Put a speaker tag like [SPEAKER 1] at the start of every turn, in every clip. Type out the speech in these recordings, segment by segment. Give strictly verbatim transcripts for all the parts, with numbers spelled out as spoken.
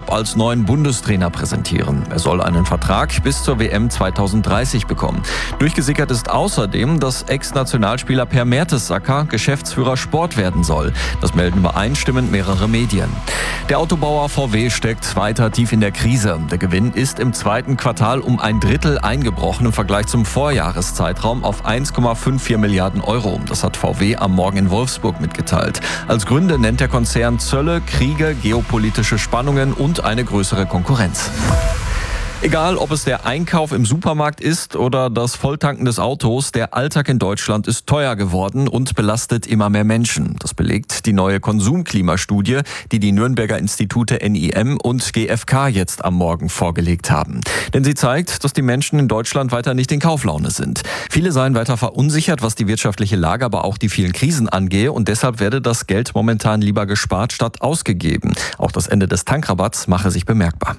[SPEAKER 1] Klopp als neuen Bundestrainer präsentieren. Er soll einen Vertrag bis zur W M zweitausenddreißig bekommen. Durchgesickert ist außerdem, dass Ex-Nationalspieler Per Mertesacker Geschäftsführer Sport werden soll. Das melden übereinstimmend mehrere Medien. Der Autobauer V W steckt weiter tief in der Krise. Der Gewinn ist im zweiten Quartal um ein Drittel eingebrochen im Vergleich zum Vorjahreszeitraum auf eins Komma vierundfünfzig Milliarden Euro. Das hat V W am Morgen in Wolfsburg mitgeteilt. Als Gründe nennt der Konzern Zölle, Kriege, geopolitische Spannungen und eine größere Konkurrenz. Egal, ob es der Einkauf im Supermarkt ist oder das Volltanken des Autos, der Alltag in Deutschland ist teuer geworden und belastet immer mehr Menschen. Das belegt die neue Konsumklimastudie, die die Nürnberger Institute N I M und G F K jetzt am Morgen vorgelegt haben. Denn sie zeigt, dass die Menschen in Deutschland weiter nicht in Kauflaune sind. Viele seien weiter verunsichert, was die wirtschaftliche Lage, aber auch die vielen Krisen angehe, und deshalb werde das Geld momentan lieber gespart statt ausgegeben. Auch das Ende des Tankrabatts mache sich bemerkbar.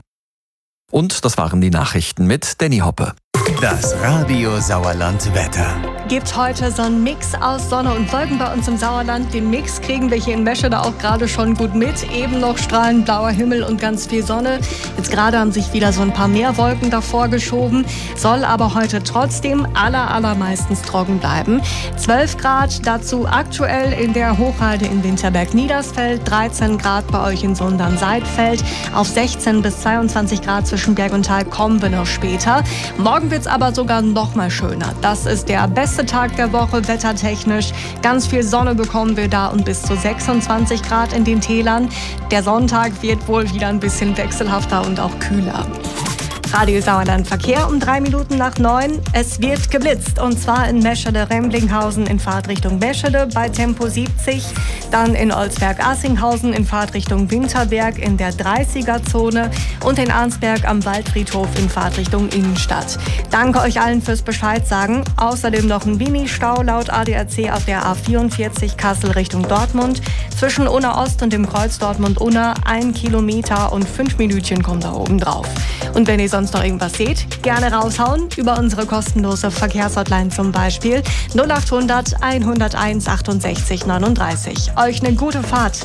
[SPEAKER 1] Und das waren die Nachrichten mit Danny Hoppe.
[SPEAKER 2] Das Radio Sauerland Wetter.
[SPEAKER 3] Gibt heute so einen Mix aus Sonne und Wolken bei uns im Sauerland. Den Mix kriegen wir hier in Meschede auch gerade schon gut mit. Eben noch strahlend blauer Himmel und ganz viel Sonne. Jetzt gerade haben sich wieder so ein paar mehr Wolken davor geschoben. Soll aber heute trotzdem aller, allermeistens trocken bleiben. zwölf Grad, dazu aktuell in der Hochheide in Winterberg-Niedersfeld. dreizehn Grad bei euch in Sundern-Seidfeld. Auf sechzehn bis zweiundzwanzig Grad zwischen Berg und Tal kommen wir noch später. Morgen wird es aber sogar noch mal schöner. Das ist der beste Tag der Woche wettertechnisch. Ganz viel Sonne bekommen wir da und bis zu sechsundzwanzig Grad in den Tälern. Der Sonntag wird wohl wieder ein bisschen wechselhafter und auch kühler. Radio Sauerland Verkehr um drei Minuten nach neun. Es wird geblitzt, und zwar in Meschede-Remblinghausen in Fahrtrichtung Meschede bei Tempo siebzig. Dann in Olsberg-Assinghausen in Fahrtrichtung Winterberg in der dreißiger-Zone und in Arnsberg am Waldfriedhof in Fahrtrichtung Innenstadt. Danke euch allen fürs Bescheid sagen. Außerdem noch ein Mini-Stau laut A D A C auf der A vierundvierzig Kassel Richtung Dortmund. Zwischen Unna Ost und dem Kreuz Dortmund-Unna ein Kilometer und fünf Minütchen kommen da oben drauf. Und wenn ihr sonst noch irgendwas seht, gerne raushauen über unsere kostenlose Verkehrshotline zum Beispiel null acht hundert hunderteins achtundsechzig neununddreißig. Euch eine gute Fahrt.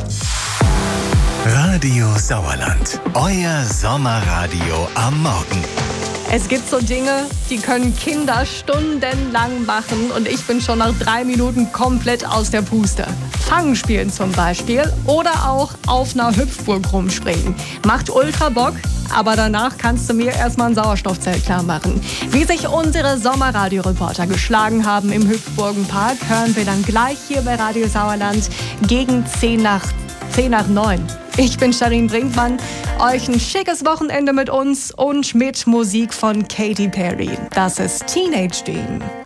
[SPEAKER 2] Radio Sauerland, euer Sommerradio am Morgen.
[SPEAKER 3] Es gibt so Dinge, die können Kinder stundenlang machen, und ich bin schon nach drei Minuten komplett aus der Puste. Fangen spielen zum Beispiel oder auch auf einer Hüpfburg rumspringen. Macht ultra Bock, aber danach kannst du mir erstmal ein Sauerstoffzelt klar machen. Wie sich unsere Sommerradioreporter geschlagen haben im Hüpfburgenpark, hören wir dann gleich hier bei Radio Sauerland gegen zehn nach neun. Ich bin Charin Brinkmann. Euch ein schickes Wochenende mit uns und mit Musik von Katy Perry. Das ist Teenage Dream.